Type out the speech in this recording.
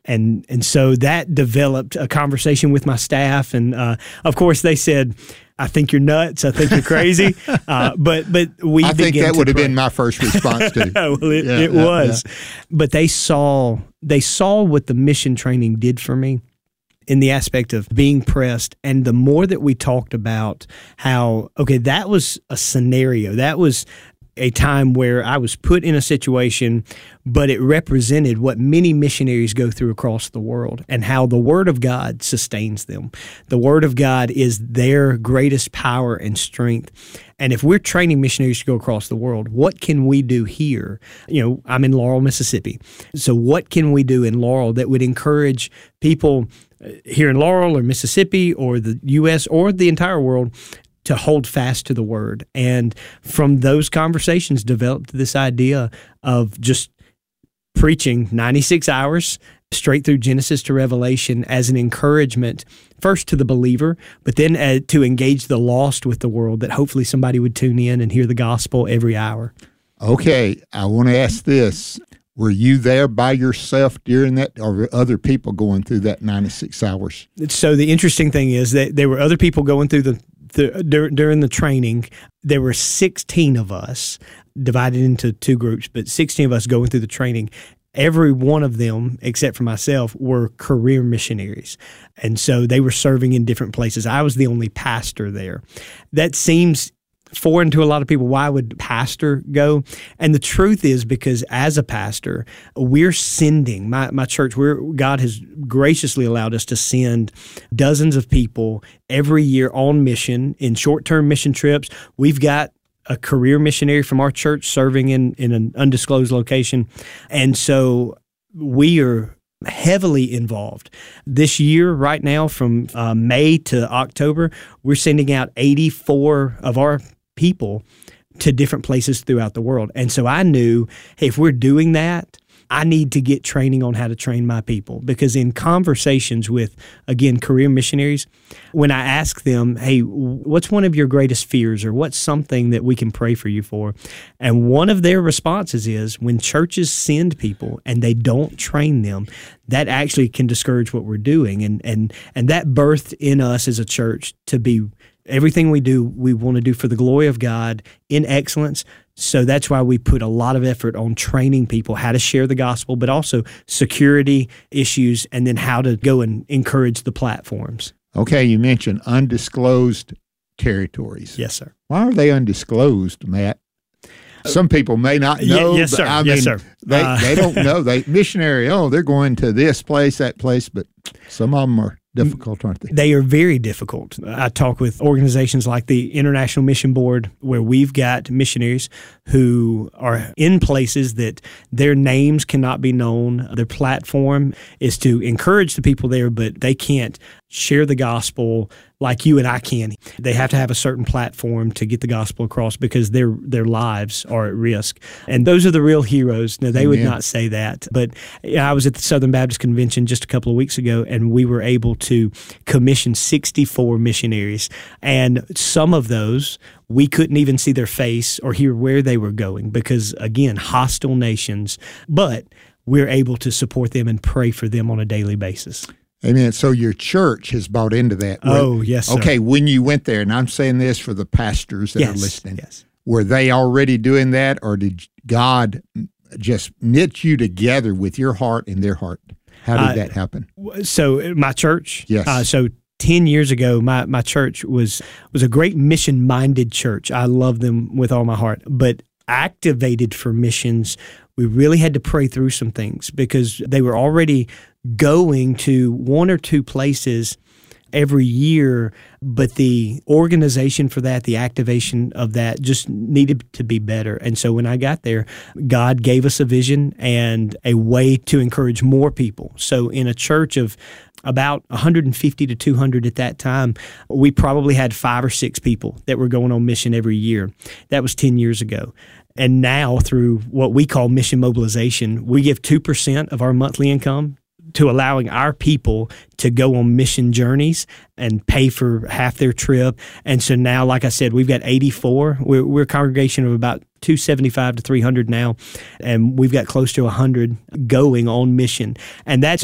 And so that developed a conversation with my staff. And of course, they said, I think you're nuts. I think you're crazy. But we I think that would have been my first response too. Well, it was. Yeah. But they saw what the mission training did for me in the aspect of being pressed. And the more that we talked about how, okay, that was a scenario. That was a time where I was put in a situation, but it represented what many missionaries go through across the world and how the Word of God sustains them. The Word of God is their greatest power and strength. And if we're training missionaries to go across the world, what can we do here? I'm in Laurel, Mississippi. So what can we do in Laurel that would encourage people here in Laurel or Mississippi or the U.S. or the entire world to hold fast to the Word? And from those conversations developed this idea of just preaching 96 hours straight through Genesis to Revelation as an encouragement, first to the believer, but then to engage the lost with the world, that hopefully somebody would tune in and hear the gospel every hour. Okay, I want to ask this. Were you there by yourself during that, or were other people going through that 96 hours? So the interesting thing is that there were other people going through during the training. There were 16 of us divided into two groups, but 16 of us going through the training. Every one of them, except for myself, were career missionaries. And so they were serving in different places. I was the only pastor there. That seems foreign to a lot of people. Why would pastor go? And the truth is because as a pastor, we're sending, my church, God has graciously allowed us to send dozens of people every year on mission in short-term mission trips. We've got a career missionary from our church serving in an undisclosed location. And so we are heavily involved. This year, right now, from May to October, we're sending out 84 of our people to different places throughout the world. And so I knew, hey, if we're doing that, I need to get training on how to train my people. Because in conversations with, again, career missionaries, when I ask them, hey, what's one of your greatest fears, or what's something that we can pray for you for? And one of their responses is, when churches send people and they don't train them, that actually can discourage what we're doing. And that birthed in us as a church to be everything we do, we want to do for the glory of God in excellence. So that's why we put a lot of effort on training people how to share the gospel, but also security issues, and then how to go and encourage the platforms. Okay, you mentioned undisclosed territories. Yes, sir. Why are they undisclosed, Matt? Some people may not know. Yes, sir. Yes, sir. They don't know. Missionary, they're going to this place, that place, but some of them are difficult, aren't they? They are very difficult. I talk with organizations like the International Mission Board, where we've got missionaries who are in places that their names cannot be known. Their platform is to encourage the people there, but they can't share the gospel like you and I can. They have to have a certain platform to get the gospel across because their lives are at risk. And those are the real heroes. Now, they would not say that. But I was at the Southern Baptist Convention just a couple of weeks ago, and we were able to commission 64 missionaries. And some of those, we couldn't even see their face or hear where they were going because, again, hostile nations. But we're able to support them and pray for them on a daily basis. Amen. So your church has bought into that. Oh, yes, sir. Okay, when you went there, and I'm saying this for the pastors that are listening, were they already doing that, or did God just knit you together with your heart and their heart? How did that happen? So my church? Yes. So 10 years ago, my church was a great mission-minded church. I love them with all my heart. But activated for missions, we really had to pray through some things because they were already going to one or two places every year, but the organization for that, the activation of that just needed to be better. And so when I got there, God gave us a vision and a way to encourage more people. So in a church of about 150 to 200 at that time, we probably had 5 or 6 people that were going on mission every year. That was 10 years ago. And now through what we call mission mobilization, we give 2% of our monthly income to allowing our people to go on mission journeys and pay for half their trip. And so now, like I said, we've got 84. We're a congregation of about 275 to 300 now, and we've got close to 100 going on mission. And that's